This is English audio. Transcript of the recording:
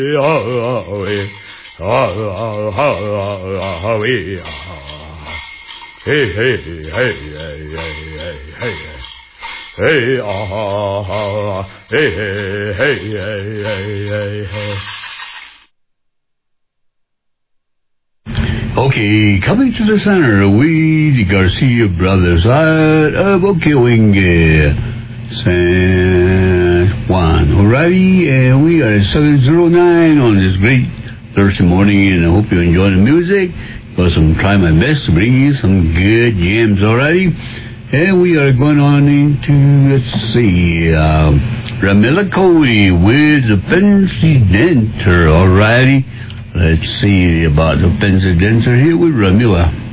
Okay, coming to the center, we, the Garcia brothers, out of Okewing, San Juan. Alrighty, and we are at 7:09 on this great Thursday morning, and I hope you enjoy the music, because I'm trying my best to bring you some good jams, alrighty? And we are going on into, let's see, Ramila Cody with the Fancy Dancer, alrighty? Let's see about the Fancy Dancer here with Ramila.